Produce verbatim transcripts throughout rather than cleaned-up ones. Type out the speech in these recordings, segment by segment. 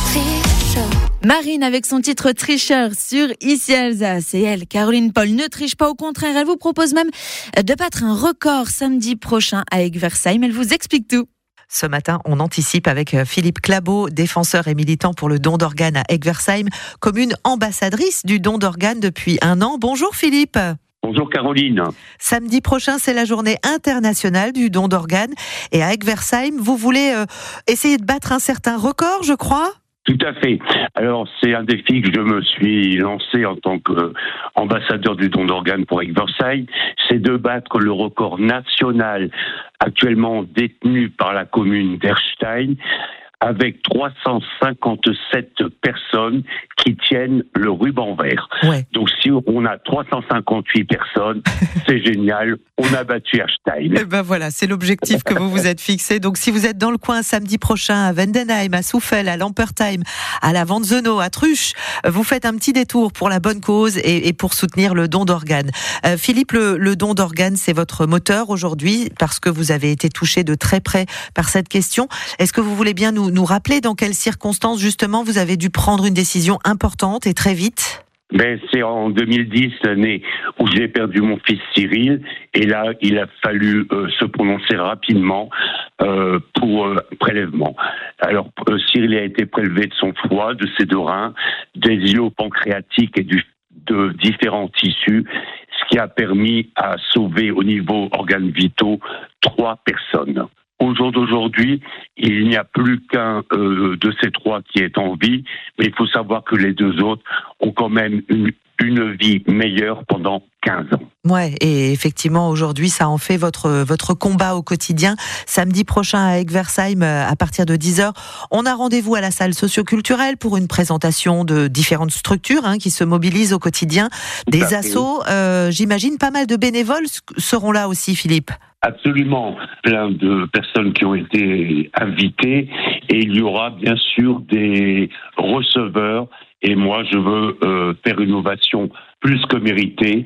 Marine avec son titre Tricheur sur Ici Alsace. Et elle, Caroline Paul, ne triche pas, au contraire, elle vous propose même de battre un record samedi prochain à Egversheim. Elle vous explique tout. Ce matin, on anticipe avec Philippe Clabot, défenseur et militant pour le don d'organes à Egversheim, commune ambassadrice du don d'organes depuis un an. Bonjour Philippe. Bonjour Caroline. Samedi prochain, c'est la journée internationale du don d'organes. Et à Egversheim, vous voulez euh, essayer de battre un certain record, je crois ? Tout à fait. Alors, c'est un défi que je me suis lancé en tant qu'ambassadeur du don d'organes pour Egversheim. C'est de battre le record national actuellement détenu par la commune d'Erstein, avec trois cent cinquante-sept personnes qui tiennent le ruban vert. Ouais. Donc si on a trois cent cinquante-huit personnes, c'est génial, on a battu Erstein. Et ben voilà, c'est l'objectif que vous vous êtes fixé. Donc si vous êtes dans le coin samedi prochain à Vendenheim, à Souffel, à Lampertheim, à la Vanzeno, à Truche, vous faites un petit détour pour la bonne cause et, et pour soutenir le don d'organes. Euh, Philippe, le, le don d'organes, c'est votre moteur aujourd'hui parce que vous avez été touché de très près par cette question. Est-ce que vous voulez bien nous nous rappeler dans quelles circonstances, justement, vous avez dû prendre une décision importante et très vite ? Ben, c'est en deux mille dix, l'année où j'ai perdu mon fils Cyril, et là, il a fallu euh, se prononcer rapidement euh, pour euh, prélèvement. Alors, euh, Cyril a été prélevé de son foie, de ses deux reins, des îlots pancréatiques et du, de différents tissus, ce qui a permis à sauver au niveau organes vitaux trois personnes. Au jour d'aujourd'hui, il n'y a plus qu'un euh, de ces trois qui est en vie, mais il faut savoir que les deux autres ont quand même une, une vie meilleure pendant quinze ans. Ouais, et effectivement, aujourd'hui, ça en fait votre, votre combat au quotidien. Samedi prochain à Egversheim, à partir de dix heures, on a rendez-vous à la salle socioculturelle pour une présentation de différentes structures hein, qui se mobilisent au quotidien. Des assos, euh, j'imagine pas mal de bénévoles seront là aussi, Philippe. Absolument, plein de personnes qui ont été invitées, et il y aura bien sûr des receveurs, et moi je veux euh, faire une ovation plus que méritée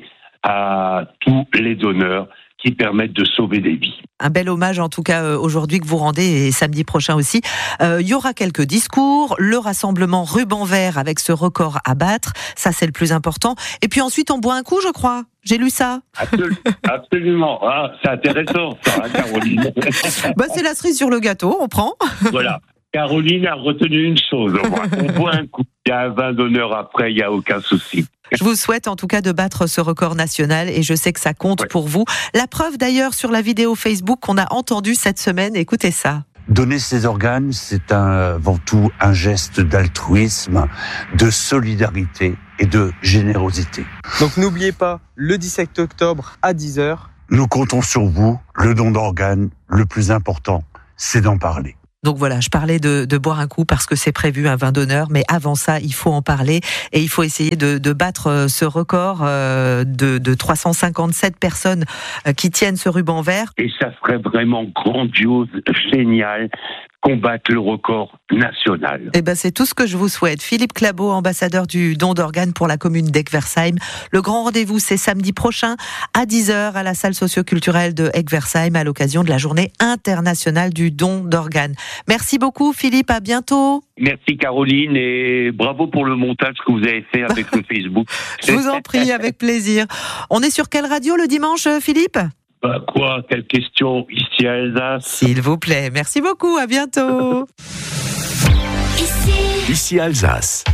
à tous les donneurs qui permettent de sauver des vies. Un bel hommage en tout cas aujourd'hui que vous rendez, et samedi prochain aussi. Euh, il y aura quelques discours, le rassemblement ruban vert avec ce record à battre, ça c'est le plus important. Et puis ensuite on boit un coup, je crois. J'ai lu ça. Absolument, absolument. Ah, c'est intéressant ça, hein, Caroline. Bah, c'est la cerise sur le gâteau, on prend. Voilà. Caroline a retenu une chose au moins. On boit un coup. Il y a un vin d'honneur après, il n'y a aucun souci. Je vous souhaite en tout cas de battre ce record national et je sais que ça compte ouais. pour vous. La preuve d'ailleurs sur la vidéo Facebook qu'on a entendue cette semaine, écoutez ça. Donner ses organes, c'est un, avant tout un geste d'altruisme, de solidarité et de générosité. Donc n'oubliez pas, le dix-sept octobre à dix heures. Nous comptons sur vous. Le don d'organes, le plus important, c'est d'en parler. Donc voilà, je parlais de, de boire un coup parce que c'est prévu un vin d'honneur, mais avant ça, il faut en parler et il faut essayer de, de battre ce record de, de trois cent cinquante-sept personnes qui tiennent ce ruban vert. Et ça serait vraiment grandiose, génial, combattre le record national. Eh ben, c'est tout ce que je vous souhaite. Philippe Clabot, ambassadeur du don d'organes pour la commune d'Egversheim. Le grand rendez-vous, c'est samedi prochain à dix heures à la salle socioculturelle de Egversheim à l'occasion de la journée internationale du don d'organes. Merci beaucoup, Philippe. À bientôt. Merci, Caroline, et bravo pour le montage que vous avez fait avec le Facebook. Je vous en prie, avec plaisir. On est sur quelle radio le dimanche, Philippe ? Bah quoi, quelle question, ici à Alsace. S'il vous plaît, merci beaucoup, à bientôt. Ici, ici Alsace.